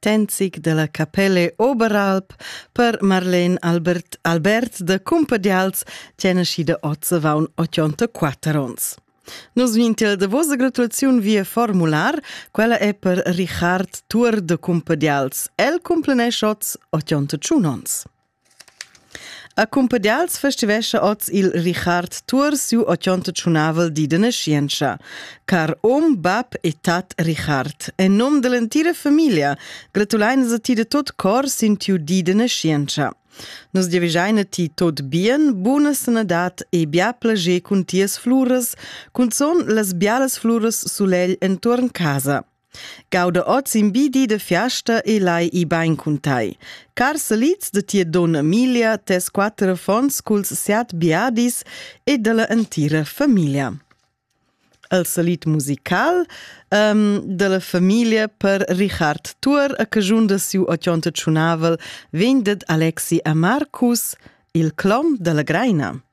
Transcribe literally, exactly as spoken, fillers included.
Tenzig della Capelle Oberalp per Marlene Albert, Albert de Cumpadials, che nascida ozza vaun ottantaquattro ons. Nus vintel de vosa gratulaziun via formular, quella è per Richard Tuor de Cumpadials. El cumplenesce oz ottantacinque ons. A Cumpadials festivescha oz il Richard Tuor siu ottantacinque di de nascienza. Car om, bab e tat Richard. En nom de l'entira famiglia, gratulainas a ti de tot cor sin tiu di de nascienza. Nos devijaina ti tot bien, buna sanadat e bia plager cun tias flures, cun son las bialas flures sulel entorn casa. Gauda oz in bidi de fiasta e lai i bain cuntai. Car salits de tia donna Emilia tes quattro fons culs siat biadis e de la entira famiglia. El salit musical um, de la famiglia per Richard Tuor a cagiun de siu ottantacinque vendet Alexi a Marcus il clom de la graina.